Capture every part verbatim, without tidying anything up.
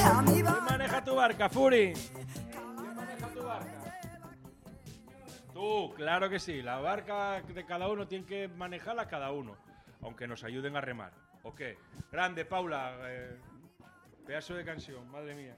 ¿Quién maneja tu barca, Furi? ¿Quién maneja tu barca? Tú, claro que sí. La barca de cada uno tiene que manejarla cada uno, aunque nos ayuden a remar. ¿O qué? Grande, Paula. Eh, pedazo de canción, madre mía.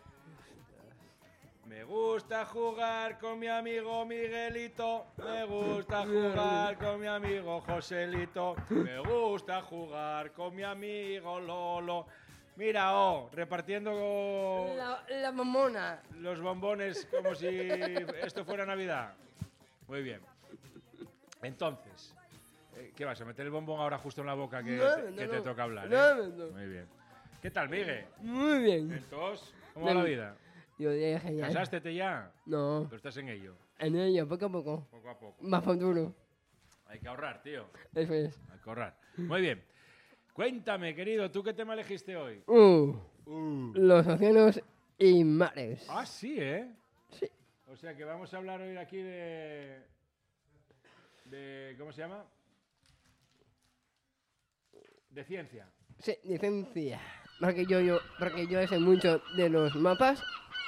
Me gusta jugar con mi amigo Miguelito. Me gusta jugar con mi amigo Joselito. Me gusta jugar con mi amigo Lolo. Mira, oh, repartiendo La, la mamona. los bombones como si esto fuera Navidad. Muy bien. Entonces, eh, ¿qué vas a meter el bombón ahora justo en la boca que, No, te, no, que no. te toca hablar? No, ¿eh? no, no. Muy bien. ¿Qué tal, Miguel? Muy bien. Entonces, ¿cómo va la vida? Yo dije genial. ¿Casástete ya? No, Pero estás en ello, en ello, poco a poco. poco a poco. Más futuro. Hay que ahorrar, tío. Eso es. Hay que ahorrar. Muy bien. Cuéntame, querido, ¿tú qué tema elegiste hoy? Uh, Uh. los océanos y mares. Ah, sí, ¿eh? Sí. O sea que vamos a hablar hoy aquí de... de ¿cómo se llama? De ciencia. Sí, licencia. Porque yo, yo, porque yo sé mucho de los mapas.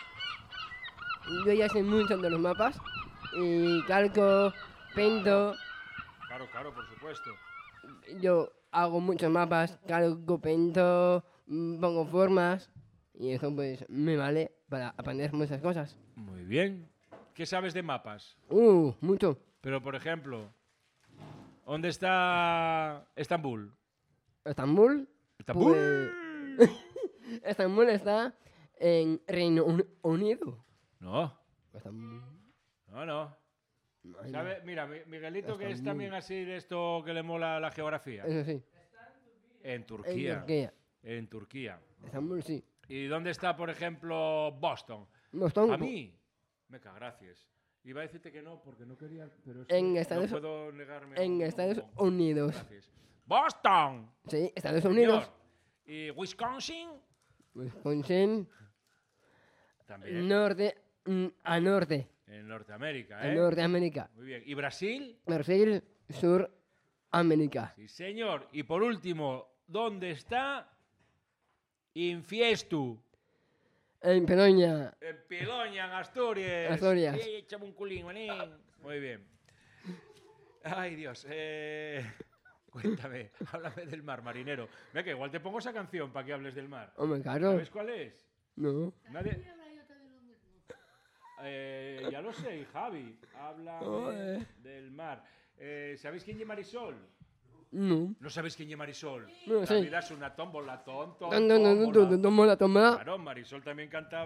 Yo ya sé mucho de los mapas. Y calco, pinto. Claro, claro, por supuesto. Yo hago muchos mapas, calco, pinto, mm, pongo formas. Y eso pues me vale para aprender muchas cosas. Muy bien. ¿Qué sabes de mapas? Uh, mucho. Pero, por ejemplo, ¿dónde está Estambul? Estambul. ¿Estambul? Pues, Estambul está en Reino Un- Unido. No, Estambul. no, no. Ay, no. ¿Sabe? Mira, Mi- Miguelito, que es Estambul. también así de esto que le mola la geografía. Eso sí. En En Turquía. Turquía. En Turquía. Estambul sí. ¿Y dónde está, por ejemplo, Boston? Boston. A mí, me cago, gracias. Iba a decirte que no, porque no quería, pero es que En no Estados- puedo negarme. En un- Estados un- Unidos. Gracias. ¡Boston! Sí, Estados Unidos. Señor. ¿Y Wisconsin? Wisconsin. También. Norte. mm, A norte. En Norteamérica, A ¿eh? Norteamérica. Muy bien. ¿Y Brasil? Brasil. Suramérica. Sí, señor. Y por último, ¿dónde está Infiestu? En Peroña. En Piloña, en Asturias. Asturias. Sí, échame un culín, manín. Muy bien. Ay, Dios. Eh, cuéntame, háblame del mar, marinero. Mira que igual te pongo esa canción para que hables del mar. Hombre, claro. ¿Sabes cuál es? No. Nadie... Eh, ya lo sé, Javi. Habla Joder. del mar. Eh, ¿Sabéis quién es Marisol? No. ¿No sabéis quién es Marisol? No La sé. vida es una tómbola, tonto. No, no, no, no, no, no, no, no, no, no, no. Claro, Marisol también canta